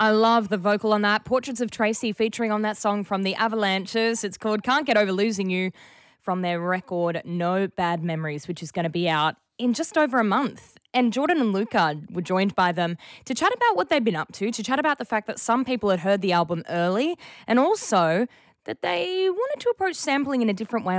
I love the vocal on that. Portraits of Tracy featuring on that song from the Avalanches. It's called Can't Get Over Losing You from their record No Bad Memories, which is going to be out in just over a month. And Jordan and Luca were joined by them to chat about what they've been up to chat about the fact that some people had heard the album early, and also that they wanted to approach sampling in a different way